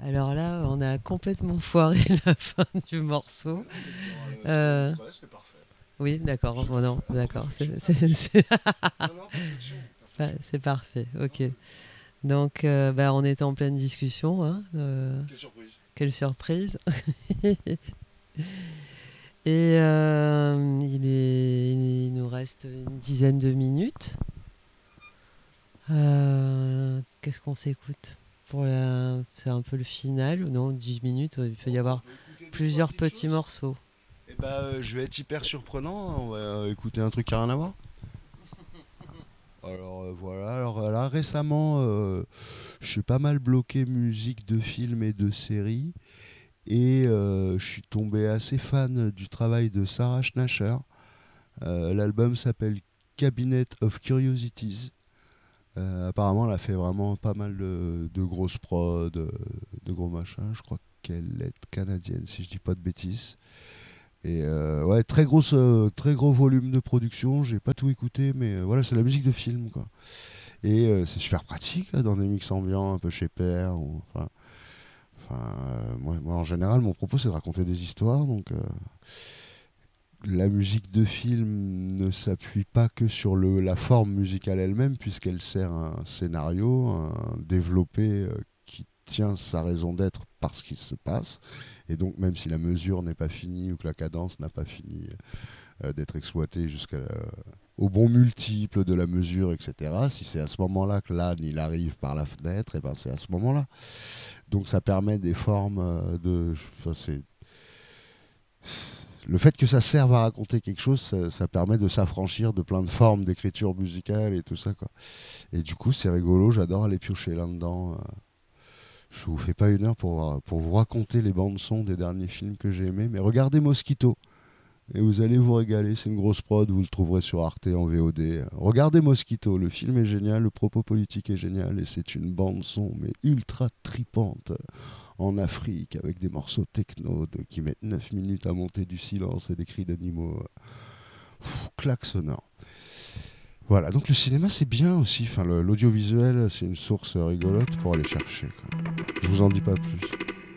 Alors là, on a complètement foiré la fin du morceau. Euh, C'est parfait. oui, d'accord. Bon, non, d'accord. Perfection, Non, non, perfection, perfection. C'est parfait. Non, Ok. mais Donc, on était en pleine discussion. Hein, quelle surprise. quelle surprise. Et il nous reste une dizaine de minutes. Qu'est-ce qu'on s'écoute C'est un peu le final, ou non? 10 minutes, il peut y On avoir peut écouter deux, trois plusieurs petites petits choses. morceaux. Et je vais être hyper surprenant. On va écouter un truc qui a rien à voir. Alors voilà. Alors là, récemment, je suis pas mal bloqué musique de films et de séries. Et je suis tombé assez fan du travail de Sarah Schnasher. L'album s'appelle Cabinet of Curiosities. Apparemment, elle a fait vraiment pas mal de grosses prods, de gros machins. Je crois qu'elle est canadienne, si je dis pas de bêtises. Et ouais, très gros volume de production. J'ai pas tout écouté, mais voilà, c'est la musique de film, quoi. Et c'est super pratique là, dans des mix ambiants, un peu chez Père. Moi, en général, mon propos, c'est de raconter des histoires. Donc, la musique de film ne s'appuie pas que sur la forme musicale elle-même, puisqu'elle sert un scénario, un développé qui tient sa raison d'être par ce qui se passe. Et donc, même si la mesure n'est pas finie ou que la cadence n'a pas fini d'être exploitée au bon multiple de la mesure, etc., si c'est à ce moment-là que l'âne il arrive par la fenêtre, et ben c'est à ce moment-là. Donc, ça permet des formes enfin, le fait que ça serve à raconter quelque chose, ça permet de s'affranchir de plein de formes d'écriture musicale et tout ça, quoi. Et du coup, c'est rigolo, j'adore aller piocher là-dedans. Je vous fais pas une heure pour vous raconter les bandes son des derniers films que j'ai aimés, mais regardez Mosquito et vous allez vous régaler. C'est une grosse prod, vous le trouverez sur Arte en VOD. Regardez Mosquito, le film est génial, le propos politique est génial et c'est une bande son mais ultra tripante en Afrique avec des morceaux techno qui mettent 9 minutes à monter du silence et des cris d'animaux. Claque sonore. Voilà, donc le cinéma c'est bien aussi, enfin, l'audiovisuel c'est une source rigolote pour aller chercher, quoi. Je vous en dis pas plus.